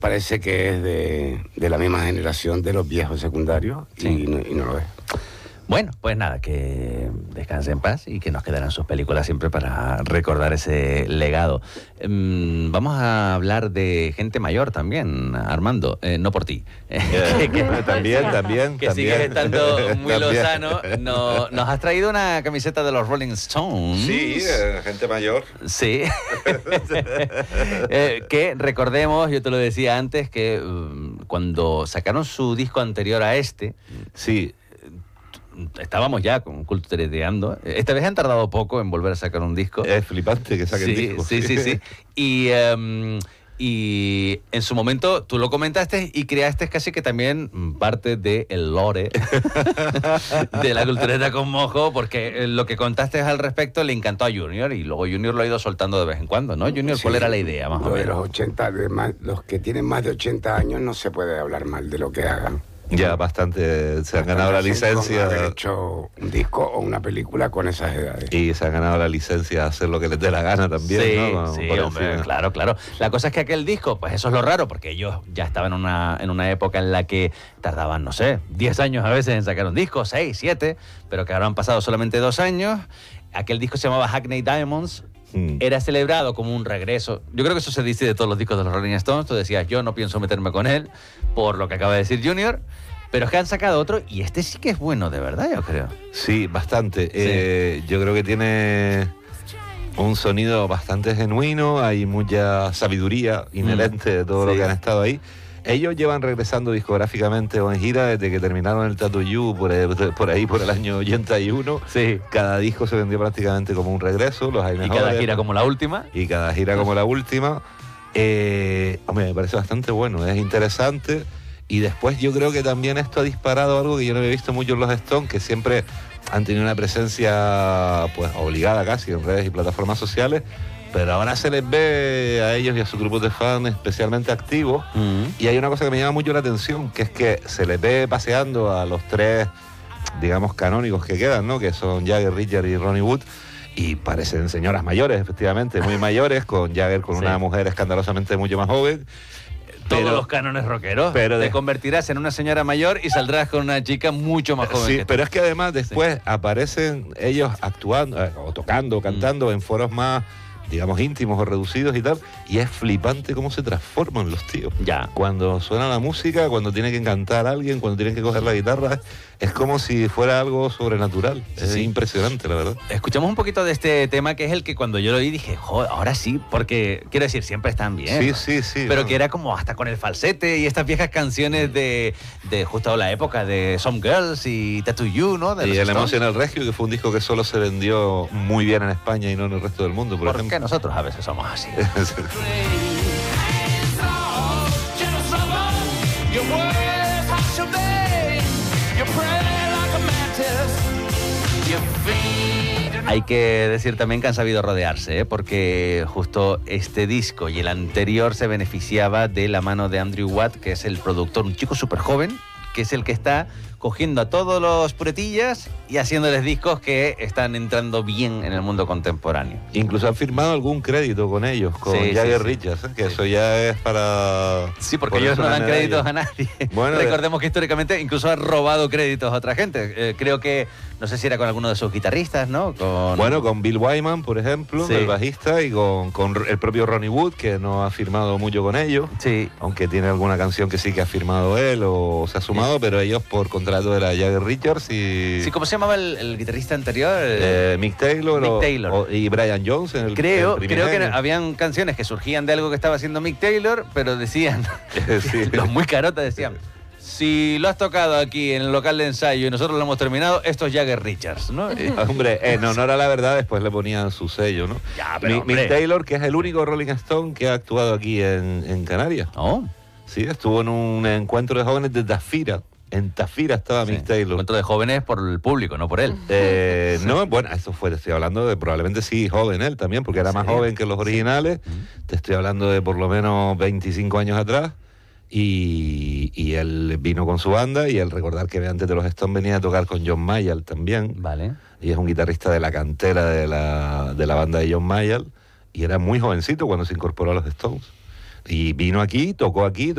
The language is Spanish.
parece que es de la misma generación de los viejos secundarios, sí. y no lo es. Bueno, pues nada, que descanse en paz y que nos quedarán sus películas siempre para recordar ese legado. Vamos a hablar de gente mayor también, Armando, no por ti. También. Que sigues estando muy lozano. Nos has traído una camiseta de los Rolling Stones. Sí, gente mayor. Sí. Que recordemos, yo te lo decía antes, que cuando sacaron su disco anterior a este... Sí. Estábamos ya cultureteando. Esta vez han tardado poco en volver a sacar un disco. Es flipante que saquen discos. Sí. Y en su momento tú lo comentaste y creaste casi que también parte del lore de la cultureta con mojo, porque lo que contaste al respecto le encantó a Junior y luego Junior lo ha ido soltando de vez en cuando, ¿no? Junior, ¿cuál era la idea más o menos? De los 80, los que tienen más de 80 años no se puede hablar mal de lo que hagan. Ya bastante, se han ganado la licencia. Haber hecho un disco o una película con esas edades. Y se han ganado la licencia de hacer lo que les dé la gana también, sí, ¿no? Sí, hombre, claro. La cosa es que aquel disco, pues eso es lo raro, porque ellos ya estaban en una época en la que tardaban, no sé, 10 años a veces en sacar un disco, 6, 7, pero que ahora han pasado solamente 2 años. Aquel disco se llamaba Hackney Diamonds. Era celebrado como un regreso. Yo creo que eso se dice de todos los discos de los Rolling Stones. Tú decías, yo no pienso meterme con él, por lo que acaba de decir Junior. Pero es que han sacado otro y este sí que es bueno, de verdad, yo creo. Sí, bastante. Sí. Yo creo que tiene un sonido bastante genuino, hay mucha sabiduría inherente de todo lo que han estado ahí. Ellos llevan regresando discográficamente o en gira desde que terminaron el Tattoo You por ahí por el año 81. Sí. Cada disco se vendió prácticamente como un regreso, los hay mejores. Y cada gira como la última. Como la última. Hombre, me parece bastante bueno, es interesante. Y después yo creo que también esto ha disparado algo que yo no había visto mucho en los Stones, que siempre han tenido una presencia pues obligada casi en redes y plataformas sociales, pero ahora se les ve a ellos y a sus grupos de fans especialmente activos. Y hay una cosa que me llama mucho la atención, que es que se les ve paseando a los 3, digamos, canónicos que quedan, ¿no? Que son Jagger, Richard y Ronnie Wood. Y parecen señoras mayores, efectivamente, muy mayores, con Jagger con una mujer escandalosamente mucho más joven. Todos los cánones rockeros. Te convertirás en una señora mayor y saldrás con una chica mucho más joven. Sí, que tú. Pero es que además después aparecen ellos actuando, o tocando, o cantando en foros más, digamos, íntimos o reducidos y tal, y es flipante cómo se transforman los tíos. Ya. Cuando suena la música, cuando tiene que cantar a alguien, cuando tienen que coger la guitarra, es como si fuera algo sobrenatural. Es impresionante, la verdad. Escuchamos un poquito de este tema, que es el que cuando yo lo oí dije, joder, ahora sí, porque, quiero decir, siempre están bien. Sí. Pero que era como hasta con el falsete y estas viejas canciones de justo la época de Some Girls y Tattoo You, ¿no? Y el Emotional Rescue, que fue un disco que solo se vendió muy bien en España y no en el resto del mundo, por ejemplo. Porque nosotros a veces somos así. Hay que decir también que han sabido rodearse, porque justo este disco y el anterior se beneficiaba de la mano de Andrew Watt, que es el productor, un chico súper joven, que es el que está cogiendo a todos los puretillas y haciéndoles discos que están entrando bien en el mundo contemporáneo. Incluso han firmado algún crédito con ellos, con Jagger Richards, que eso ya es para... Sí, porque ellos no dan créditos a nadie. Bueno, recordemos que históricamente incluso han robado créditos a otra gente. Creo que, no sé si era con alguno de sus guitarristas, ¿no? Con Bill Wyman, por ejemplo, el bajista, y con el propio Ronnie Wood, que no ha firmado mucho con ellos, aunque tiene alguna canción que sí que ha firmado él o se ha sumado, pero ellos por contrato de la Jagger Richards y... Sí, ¿cómo se llamaba el guitarrista anterior? Mick Taylor. Y Brian Jones en el creo que habían canciones que surgían de algo que estaba haciendo Mick Taylor, pero decían, los muy carotas decían, si lo has tocado aquí en el local de ensayo y nosotros lo hemos terminado, esto es Jagger Richards, ¿no? Hombre, en honor a la verdad, después le ponían su sello, ¿no? Ya, pero Mick Taylor, que es el único Rolling Stone que ha actuado aquí en Canarias. ¿Oh? Sí, estuvo en un encuentro de jóvenes de Tafira. En Tafira estaba Mick Taylor. Encuentro de jóvenes por el público, no por él. No, bueno, eso fue, te estoy hablando de probablemente joven él también, porque era más joven que los originales. Te estoy hablando de por lo menos 25 años atrás. Y él vino con su banda, y el recordar que antes de los Stones venía a tocar con John Mayall también. Vale. Y es un guitarrista de la cantera de la banda de John Mayall, y era muy jovencito cuando se incorporó a los Stones. Y vino aquí, tocó aquí,